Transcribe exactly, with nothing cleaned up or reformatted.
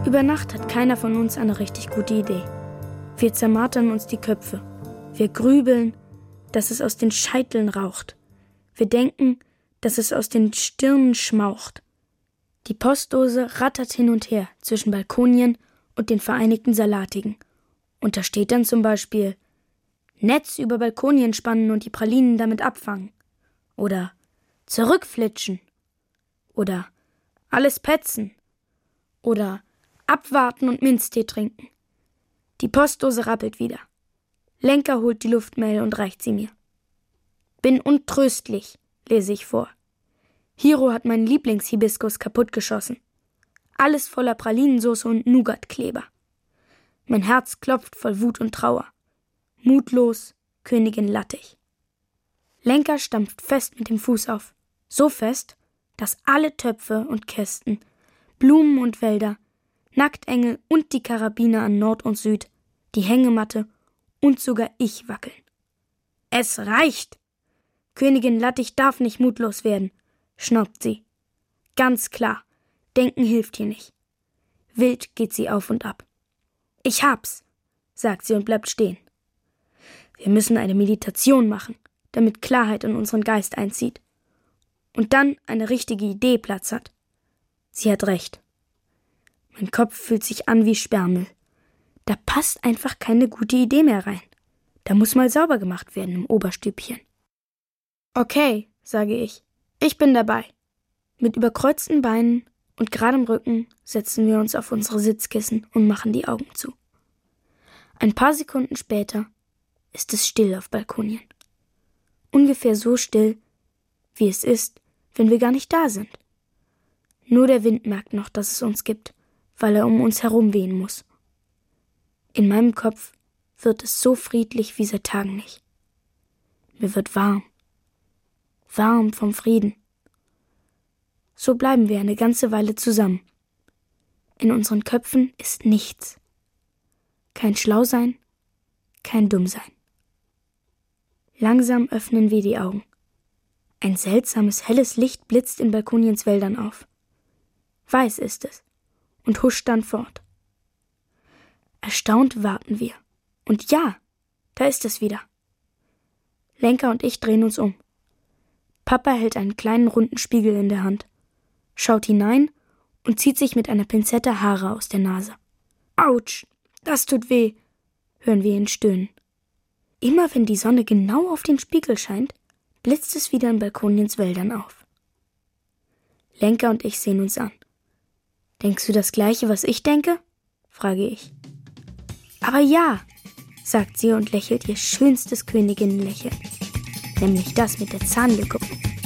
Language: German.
Über Nacht hat keiner von uns eine richtig gute Idee. Wir zermartern uns die Köpfe. Wir grübeln, dass es aus den Scheiteln raucht. Wir denken, dass es aus den Stirnen schmaucht. Die Postdose rattert hin und her zwischen Balkonien und den Vereinigten Salatigen. Und da steht dann zum Beispiel: Netz über Balkonien spannen und die Pralinen damit abfangen. Oder zurückflitschen. Oder alles petzen. Oder abwarten und Minztee trinken. Die Postdose rappelt wieder. Lenker holt die Luftmail und reicht sie mir. Bin untröstlich, lese ich vor. Hiro hat meinen Lieblingshibiskus kaputtgeschossen. Alles voller Pralinensauce und Nougatkleber. Mein Herz klopft voll Wut und Trauer. Mutlos, Königin Lattich. Lenker stampft fest mit dem Fuß auf. So fest, dass alle Töpfe und Kästen, Blumen und Wälder, Nacktengel und die Karabiner an Nord und Süd, die Hängematte und sogar ich wackeln. Es reicht! Königin Lattich darf nicht mutlos werden, schnaubt sie. Ganz klar, denken hilft hier nicht. Wild geht sie auf und ab. Ich hab's, sagt sie und bleibt stehen. Wir müssen eine Meditation machen, damit Klarheit in unseren Geist einzieht. Und dann eine richtige Idee Platz hat. Sie hat recht. Mein Kopf fühlt sich an wie Sperrmüll. Da passt einfach keine gute Idee mehr rein. Da muss mal sauber gemacht werden im Oberstübchen. Okay, sage ich. Ich bin dabei. Mit überkreuzten Beinen und geradem Rücken setzen wir uns auf unsere Sitzkissen und machen die Augen zu. Ein paar Sekunden später ist es still auf Balkonien. Ungefähr so still, wie es ist, wenn wir gar nicht da sind. Nur der Wind merkt noch, dass es uns gibt, weil er um uns herum wehen muss. In meinem Kopf wird es so friedlich wie seit Tagen nicht. Mir wird warm. Warm vom Frieden. So bleiben wir eine ganze Weile zusammen. In unseren Köpfen ist nichts. Kein Schlausein, kein Dummsein. Langsam öffnen wir die Augen. Ein seltsames, helles Licht blitzt in Balkoniens Wäldern auf. Weiß ist es und huscht dann fort. Erstaunt warten wir. Und ja, da ist es wieder. Lenker und ich drehen uns um. Papa hält einen kleinen runden Spiegel in der Hand, schaut hinein und zieht sich mit einer Pinzette Haare aus der Nase. Autsch, das tut weh, hören wir ihn stöhnen. Immer wenn die Sonne genau auf den Spiegel scheint, blitzt es wieder in Balkoniens Wäldern auf. Lenker und ich sehen uns an. Denkst du das Gleiche, was ich denke? Frage ich. Aber ja, sagt sie und lächelt ihr schönstes Königinnenlächeln. Nämlich das mit der Zahnlücke.